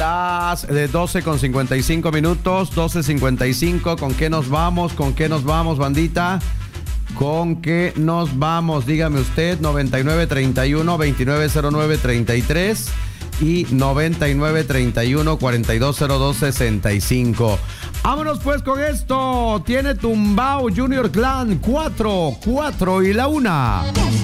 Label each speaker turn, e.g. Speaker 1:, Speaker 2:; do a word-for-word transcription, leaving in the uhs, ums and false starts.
Speaker 1: las de doce con cincuenta y cinco minutos, doce cincuenta y cinco. ¿Con qué nos vamos? ¿Con qué nos vamos, bandita? ¿Con qué nos vamos? Dígame usted, noventa y nueve treinta y uno, veintinueve cero nueve treinta y tres y noventa y nueve treinta y uno, cuarenta y dos cero dos sesenta y cinco. Vámonos pues con esto. Tiene tumbao Junior Clan, cuatro, cuatro y la una.